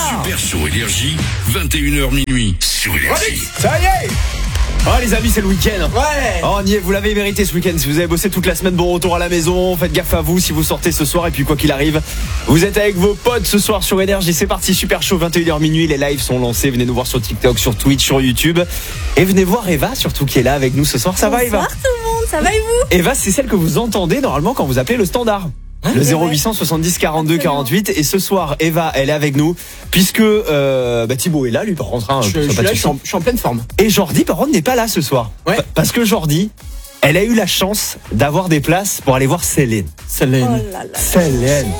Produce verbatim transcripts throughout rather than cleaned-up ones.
Super Show Énergie, vingt et une heures minuit sur Énergie. Ça y est. Oh les amis, c'est le week-end. Ouais. Oh, on y est, vous l'avez mérité ce week-end. Si vous avez bossé toute la semaine, bon retour à la maison. Faites gaffe à vous si vous sortez ce soir. Et puis quoi qu'il arrive, vous êtes avec vos potes ce soir sur Énergie. C'est parti, Super Show, vingt et une heures minuit. Les lives sont lancés. Venez nous voir sur TikTok, sur Twitch, sur YouTube. Et venez voir Eva, surtout qui est là avec nous ce soir. Ça Bonsoir va Eva? tout le monde, ça va et vous? Eva, c'est celle que vous entendez normalement quand vous appelez le standard. Le zéro huit cent soixante-dix quarante-deux quarante-huit. Et ce soir, Eva, elle est avec nous puisque euh, bah, Thibaut est là, lui par contre. Hein, Je, je, suis là, je, suis en, je suis en pleine forme. Et Jordi, par contre, n'est pas là ce soir. Ouais. Parce que Jordi, elle a eu la chance d'avoir des places pour aller voir Céline. Céline. Oh là là. Céline.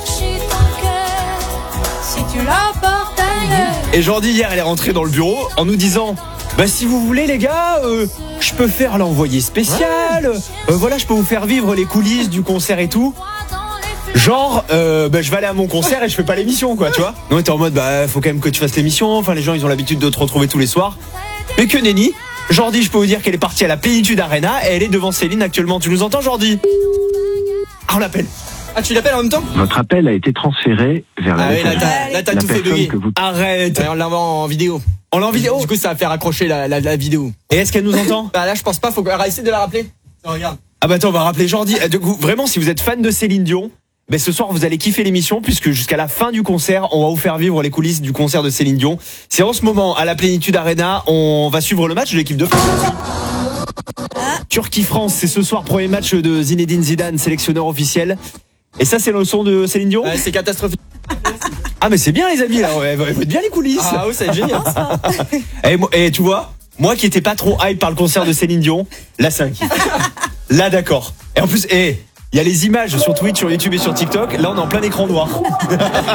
Si tu l'apportes ailleurs. Et Jordi, hier, elle est rentrée dans le bureau en nous disant... Bah si vous voulez les gars, euh, je peux faire l'envoyé spécial. Euh, voilà, je peux vous faire vivre les coulisses du concert et tout. Genre, euh, bah, je vais aller à mon concert et je fais pas l'émission, quoi, tu vois. Non, on était en mode, bah, faut quand même que tu fasses l'émission. Enfin, les gens, ils ont l'habitude de te retrouver tous les soirs. Mais que nenni. Jordi, je peux vous dire qu'elle est partie à la Plénitude Arena et elle est devant Céline actuellement. Tu nous entends, Jordi? Ah, on l'appelle. Ah, tu l'appelles en même temps? Votre appel a été transféré vers la Ah oui, là, messagerie. t'as, là, t'as La tout fait personne bugger. que vous... Arrête. Ouais, on l'envoie en vidéo. On l'a en vidéo. Du coup, ça va faire accrocher la, la, la vidéo. Et est-ce qu'elle nous entend? Bah là, je pense pas, faut essayer de la rappeler. Non, regarde. Ah bah attends, on va rappeler Jordi. Du coup, vraiment, si vous êtes fan de Céline Dion, ben ce soir vous allez kiffer l'émission puisque jusqu'à la fin du concert, on va vous faire vivre les coulisses du concert de Céline Dion. C'est en ce moment à la Plénitude Arena, on va suivre le match de l'équipe de France. Turquie-France, c'est ce soir, premier match de Zinedine Zidane, sélectionneur officiel. Et ça, c'est le son de Céline Dion? Ouais, c'est catastrophique. Ah mais c'est bien les amis, là, ouais, vous faites bien les coulisses. Ah oui, c'est génial. Et, moi- et tu vois, moi qui étais pas trop hype par le concert de Céline Dion, là c'est un kiff. Là d'accord. Et en plus, eh, il y a les images sur Twitch, sur YouTube et sur TikTok. Là on est en plein écran noir. Il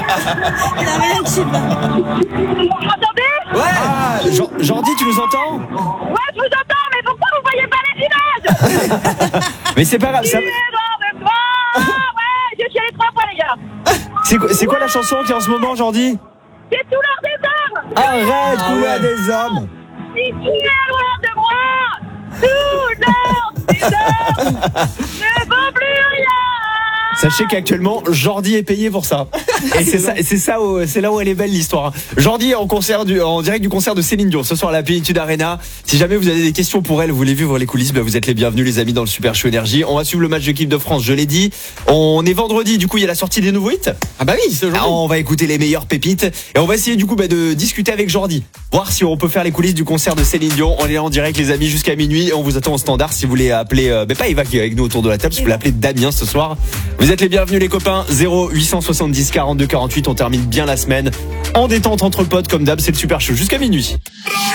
a rien qui va. Vous m'entendez? Ouais. Ah, Jean- Jordi, tu nous entends? Ouais, je vous entends, mais pourquoi vous voyez pas les images? Mais c'est pas grave, ça... Tu es dans le froid. Ouais, je suis allé trois fois, les gars. c'est quoi, c'est quoi la chanson qui est en ce moment, Jordi? C'est tout l'heure des hommes. Arrête, Ah couleur ouais. des hommes. Si tu es loin de moi, tout l'heure des hommes ne vaut plus rien. Sachez qu'actuellement, Jordi est payé pour ça. Et c'est ça, c'est ça, où- c'est là où elle est belle l'histoire. Jordi est en concert du, en direct du concert de Céline Dion ce soir à la Plénitude Arena. Si jamais vous avez des questions pour elle, vous voulez vivre les coulisses, ben vous êtes les bienvenus les amis dans le Super Show Énergie. On va suivre le match de l'équipe de France, je l'ai dit. On est vendredi, du coup il y a la sortie des nouveaux hits. Ah bah oui, c'est aujourd'hui. Ah, on va écouter les meilleures pépites et on va essayer du coup bah, de discuter avec Jordi, voir si on peut faire les coulisses du concert de Céline Dion. On est là en direct les amis jusqu'à minuit et on vous attend au standard si vous voulez appeler, euh, bah, pas Eva qui est avec nous autour de la table, si vous voulez appeler Damien ce soir. Vous êtes les bienvenus les copains. Zéro huit cent soixante-dix quarante-deux quarante-huit. On termine bien la semaine en détente entre potes comme d'hab. C'est le Super Show jusqu'à minuit.